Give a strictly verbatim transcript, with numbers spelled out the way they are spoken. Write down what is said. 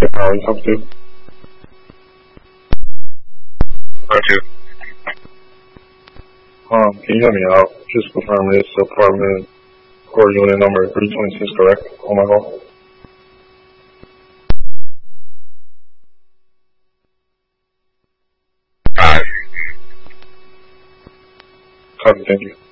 How are you up to? Roger. Um, can you hear me out? Just confirm this apartment core unit number three twenty-six, correct? Oh my god. Five. Copy, thank you.